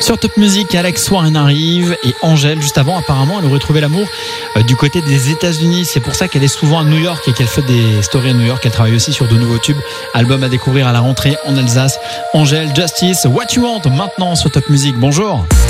Sur Top Music, Alex Warren arrive et Angèle, juste avant, apparemment, elle aurait trouvé l'amour du côté des États-Unis. C'est pour ça qu'elle est souvent à New York et qu'elle fait des stories à New York. Elle travaille aussi sur de nouveaux tubes. Album à découvrir à la rentrée en Alsace. Angèle, Justice, What You Want, maintenant sur Top Music. Bonjour.